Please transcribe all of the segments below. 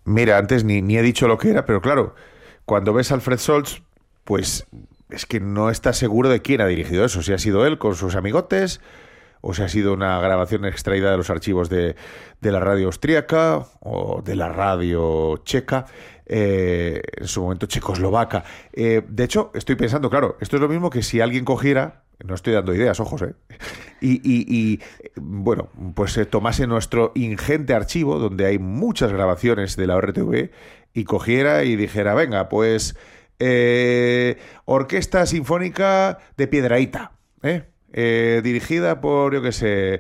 Mira, antes ni he dicho lo que era, pero claro, cuando ves a Alfred Solz, pues es que no estás seguro de quién ha dirigido eso, si ha sido él con sus amigotes, o si ha sido una grabación extraída de los archivos de la radio austríaca o de la radio checa, en su momento checoslovaca. De hecho, estoy pensando, claro, esto es lo mismo que si alguien cogiera, no estoy dando ideas, ojos, bueno, pues tomase nuestro ingente archivo, donde hay muchas grabaciones de la ORTV, y cogiera y dijera, venga, pues Orquesta Sinfónica de Piedrahíta, dirigida por, yo qué sé,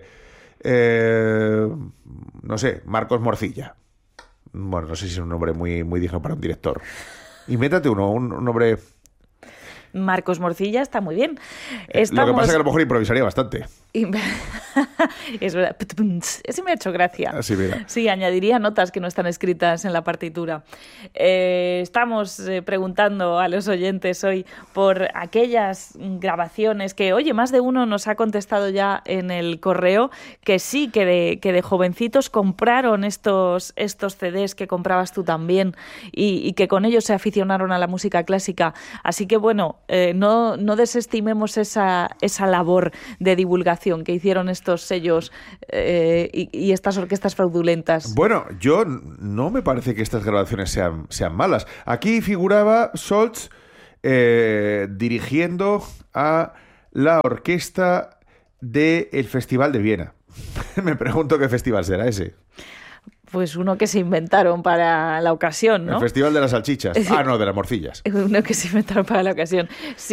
no sé, Marcos Morcilla. Bueno, no sé si es un nombre muy digno para un director. Invéntate un nombre... Marcos Morcilla está muy bien. Lo que pasa es que a lo mejor improvisaría bastante. Es verdad. Ese me ha hecho gracia. Así, mira. Sí, añadiría notas que no están escritas en la partitura. Estamos preguntando a los oyentes hoy por aquellas grabaciones que, oye, más de uno nos ha contestado ya en el correo que sí, que de jovencitos compraron estos CDs que comprabas tú también y que con ellos se aficionaron a la música clásica. Así que, bueno, no desestimemos esa labor de divulgación que hicieron estos sellos y estas orquestas fraudulentas. Bueno, yo no me parece que estas grabaciones sean malas. Aquí figuraba Solz dirigiendo a la orquesta del Festival de Viena. Me pregunto qué festival será ese. Pues uno que se inventaron para la ocasión, ¿no? El Festival de las Salchichas. Ah, no, de las morcillas. Uno que se inventaron para la ocasión.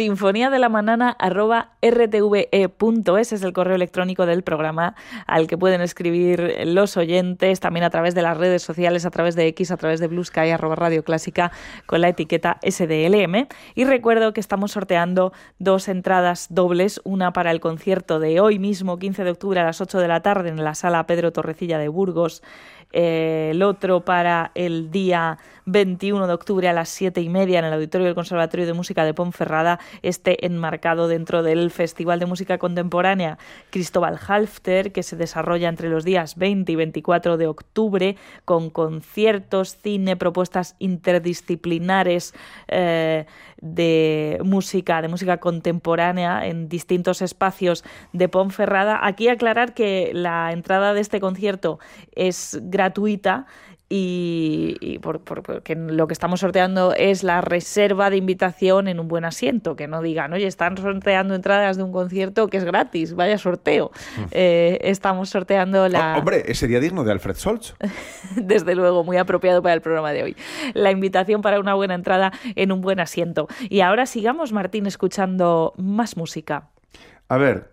sinfoniadelamanana@rtve.es es el correo electrónico del programa al que pueden escribir los oyentes, también a través de las redes sociales, a través de X, a través de Blue Sky, @Radio Clásica, con la etiqueta SDLM. Y recuerdo que estamos sorteando 2 entradas dobles, una para el concierto de hoy mismo, 15 de octubre a las 8 de la tarde en la Sala Pedro Torrecilla de Burgos, el otro para el día 21 de octubre a las 7:30 en el Auditorio del Conservatorio de Música de Ponferrada, enmarcado dentro del Festival de Música Contemporánea Cristóbal Halfter, que se desarrolla entre los días 20 y 24 de octubre, con conciertos, cine, propuestas interdisciplinares de música contemporánea en distintos espacios de Ponferrada. Aquí aclarar que la entrada de este concierto es gratuita y porque lo que estamos sorteando es la reserva de invitación en un buen asiento, que no digan, oye, están sorteando entradas de un concierto que es gratis, vaya sorteo. Estamos sorteando la... Hombre, sería digno de Alfred Solz. Desde luego, muy apropiado para el programa de hoy. La invitación para una buena entrada en un buen asiento. Y ahora sigamos, Martín, escuchando más música. A ver,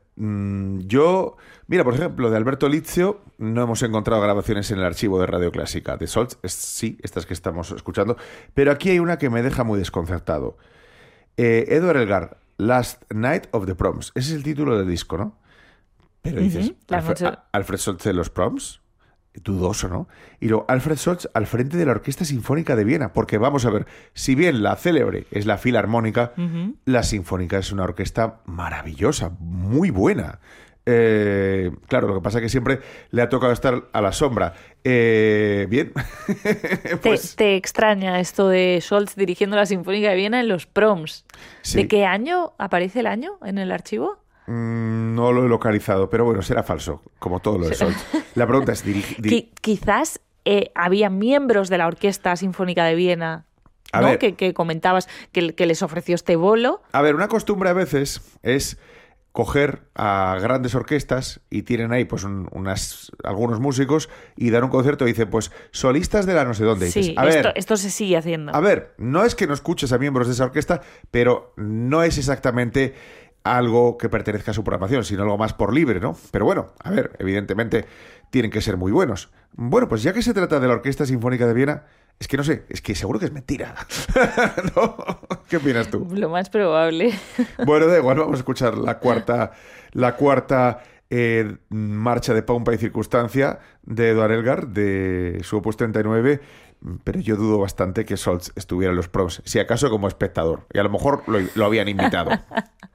mira, por ejemplo, de Alberto Lizio no hemos encontrado grabaciones en el archivo de Radio Clásica. De Solz, sí, estas que estamos escuchando, pero aquí hay una que me deja muy desconcertado. Edward Elgar, Last Night of the Proms. Ese es el título del disco, ¿no? Pero dices, Alfred Solz de los Proms, dudoso, ¿no? Y luego Alfred Solz al frente de la Orquesta Sinfónica de Viena, porque vamos a ver, si bien la célebre es la Filarmónica, la Sinfónica es una orquesta maravillosa, muy buena. Claro, lo que pasa es que siempre le ha tocado estar a la sombra. Bien. Pues... ¿Te extraña esto de Solz dirigiendo la Sinfónica de Viena en los Proms? Sí. ¿De qué año aparece el año en el archivo? No lo he localizado, pero bueno, será falso, como todo lo de Solz. La pregunta es... Quizás había miembros de la Orquesta Sinfónica de Viena, ¿no? Que comentabas que les ofreció este bolo. A ver, una costumbre a veces es coger a grandes orquestas y tienen ahí pues algunos músicos y dar un concierto y dicen, pues, solistas de la no sé dónde. Sí, dices, a ver, esto se sigue haciendo. A ver, no es que no escuches a miembros de esa orquesta, pero no es exactamente algo que pertenezca a su programación, sino algo más por libre, ¿no? Pero bueno, a ver, evidentemente tienen que ser muy buenos. Bueno, pues ya que se trata de la Orquesta Sinfónica de Viena, es que no sé, es que seguro que es mentira. ¿No? ¿Qué opinas tú? Lo más probable. Bueno, da igual, vamos a escuchar la cuarta marcha de pompa y circunstancia de Edward Elgar, de su opus 39, pero yo dudo bastante que Solz estuviera en los Proms, si acaso como espectador, y a lo mejor lo habían invitado.